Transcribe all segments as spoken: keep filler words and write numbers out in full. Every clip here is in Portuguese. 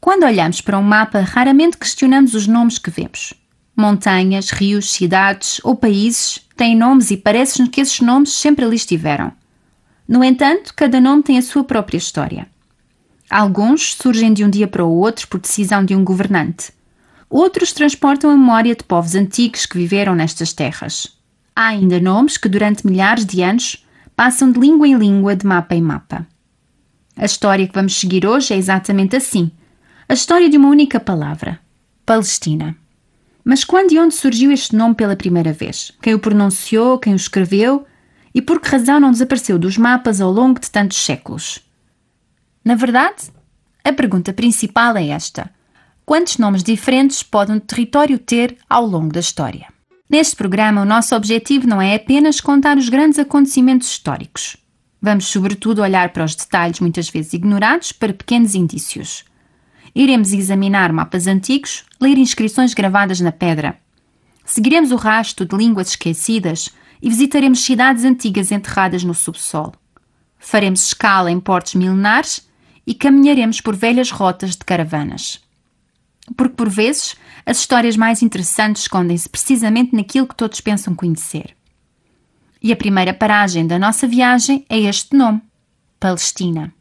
Quando olhamos para um mapa, raramente questionamos os nomes que vemos. Montanhas, rios, cidades ou países têm nomes e parece-nos que esses nomes sempre ali estiveram. No entanto, cada nome tem a sua própria história. Alguns surgem de um dia para o outro por decisão de um governante. Outros transportam a memória de povos antigos que viveram nestas terras. Há ainda nomes que durante milhares de anos passam de língua em língua, de mapa em mapa. A história que vamos seguir hoje é exatamente assim. A história de uma única palavra, Palestina. Mas quando e onde surgiu este nome pela primeira vez? Quem o pronunciou, quem o escreveu? E por que razão não desapareceu dos mapas ao longo de tantos séculos? Na verdade, a pergunta principal é esta. Quantos nomes diferentes pode um território ter ao longo da história? Neste programa, o nosso objetivo não é apenas contar os grandes acontecimentos históricos. Vamos, sobretudo, olhar para os detalhes muitas vezes ignorados para pequenos indícios. Iremos examinar mapas antigos, ler inscrições gravadas na pedra. Seguiremos o rastro de línguas esquecidas e visitaremos cidades antigas enterradas no subsolo. Faremos escala em portos milenares e caminharemos por velhas rotas de caravanas. Porque, por vezes, as histórias mais interessantes escondem-se precisamente naquilo que todos pensam conhecer. E a primeira paragem da nossa viagem é este nome, Palestina.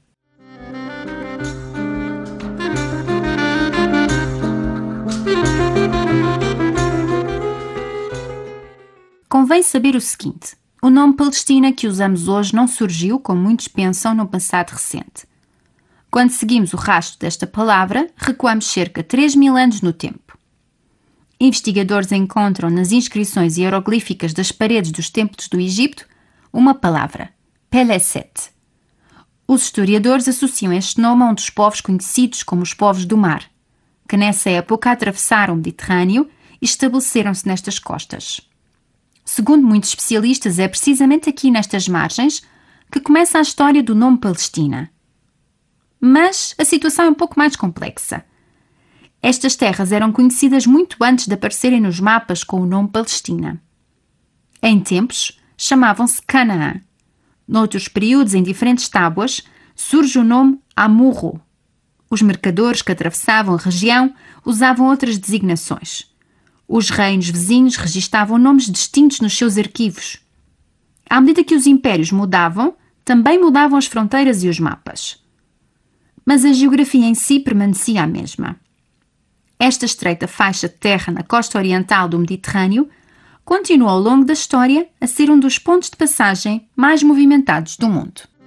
Convém saber o seguinte, o nome Palestina que usamos hoje não surgiu, como muitos pensam, no passado recente. Quando seguimos o rastro desta palavra, recuamos cerca de três mil anos no tempo. Investigadores encontram nas inscrições hieroglíficas das paredes dos templos do Egito uma palavra, Peleset. Os historiadores associam este nome a um dos povos conhecidos como os povos do mar, que nessa época atravessaram o Mediterrâneo e estabeleceram-se nestas costas. Segundo muitos especialistas, é precisamente aqui nestas margens que começa a história do nome Palestina. Mas a situação é um pouco mais complexa. Estas terras eram conhecidas muito antes de aparecerem nos mapas com o nome Palestina. Em tempos, chamavam-se Canaã. Noutros períodos, em diferentes tábuas, surge o nome Amurro. Os mercadores que atravessavam a região usavam outras designações. Os reinos vizinhos registavam nomes distintos nos seus arquivos. À medida que os impérios mudavam, também mudavam as fronteiras e os mapas. Mas a geografia em si permanecia a mesma. Esta estreita faixa de terra na costa oriental do Mediterrâneo continua ao longo da história a ser um dos pontos de passagem mais movimentados do mundo.